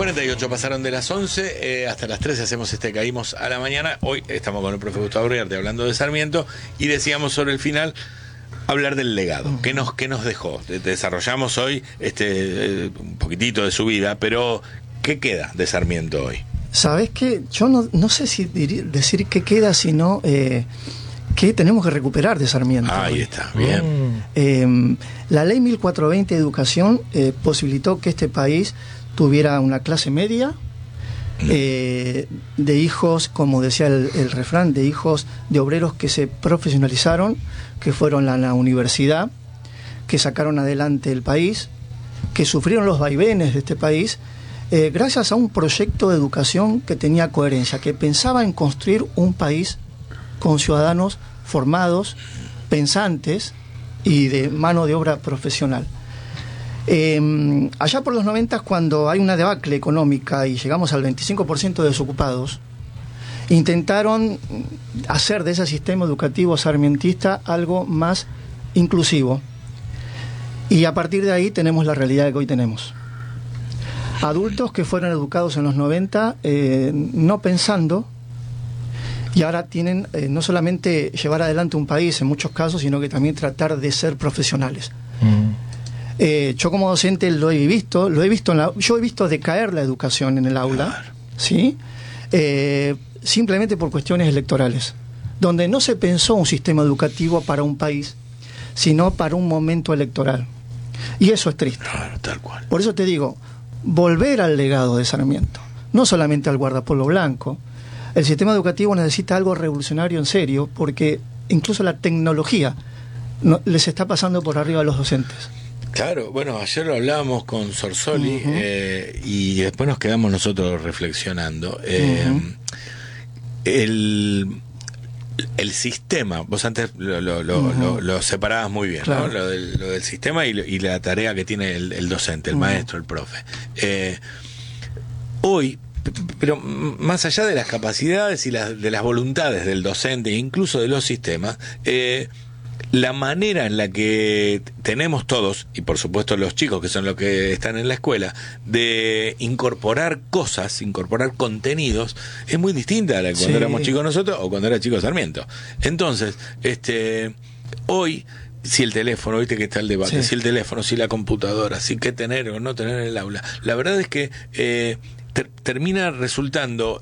48 pasaron de las 11, hasta las 13 hacemos Caímos a la mañana. Hoy estamos con el profe Gustavo Briarte hablando de Sarmiento y decíamos sobre el final hablar del legado. ¿Qué nos dejó? Desarrollamos hoy un poquitito de su vida, pero ¿qué queda de Sarmiento hoy? ¿Sabés qué? Yo no sé si decir qué queda, sino qué tenemos que recuperar de Sarmiento. Ahí está, bien. La ley 1420 de educación posibilitó que este país tuviera una clase media, de hijos, como decía el refrán, de hijos de obreros que se profesionalizaron, que fueron a la universidad, que sacaron adelante el país, que sufrieron los vaivenes de este país, gracias a un proyecto de educación que tenía coherencia, que pensaba en construir un país con ciudadanos formados, pensantes y de mano de obra profesional. Allá por los 90, cuando hay una debacle económica y llegamos al 25% de desocupados, intentaron hacer de ese sistema educativo sarmientista algo más inclusivo. Y a partir de ahí tenemos la realidad que hoy tenemos. Adultos que fueron educados en los 90 no pensando, y ahora tienen no solamente llevar adelante un país en muchos casos, sino que también tratar de ser profesionales. Yo como docente yo he visto decaer la educación en el aula, ¿sí? Simplemente por cuestiones electorales, donde no se pensó un sistema educativo para un país, sino para un momento electoral. Y eso es triste. Claro, tal cual. Por eso te digo, volver al legado de Sarmiento, no solamente al guardapolvo blanco. El sistema educativo necesita algo revolucionario en serio, porque incluso la tecnología les está pasando por arriba a los docentes. Claro, bueno, ayer lo hablábamos con Sorsoli, y después nos quedamos nosotros reflexionando. El sistema, vos antes lo separabas muy bien, claro, ¿no? Lo del sistema y la tarea que tiene el docente, el maestro, el profe. Hoy, pero más allá de las capacidades y de las voluntades del docente e incluso de los sistemas, la manera en la que tenemos todos, y por supuesto los chicos que son los que están en la escuela, de incorporar cosas, incorporar contenidos, es muy distinta a la que cuando éramos chicos nosotros o cuando era chico Sarmiento. Entonces, hoy, si el teléfono, viste que está el debate, si el teléfono, si la computadora, si qué tener o no tener en el aula, la verdad es que termina resultando